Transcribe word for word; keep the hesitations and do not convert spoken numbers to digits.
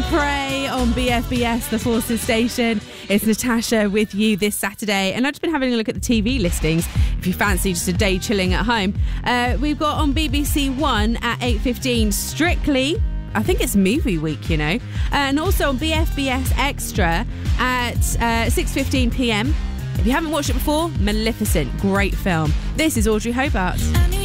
Prey on B F B S, the Forces station. It's Natasha with you this Saturday, and I've just been having a look at the T V listings if you fancy just a day chilling at home. Uh, we've got on B B C One at eight fifteen Strictly. I think it's movie week, you know. Uh, and also on B F B S Extra at uh, six fifteen p m. If you haven't watched it before, Maleficent, great film. This is Audrey Hobart.